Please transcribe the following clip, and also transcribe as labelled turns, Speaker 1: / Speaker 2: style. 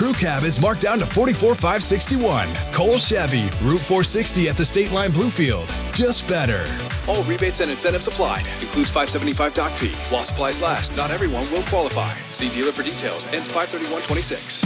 Speaker 1: Crew Cab is marked down to $44,561. Cole Chevy, Route 460 at the State Line Bluefield. Just better. All rebates and incentives applied. Includes $575 dock fee. While supplies last, not everyone will qualify. See dealer for details. Ends 5/31/26.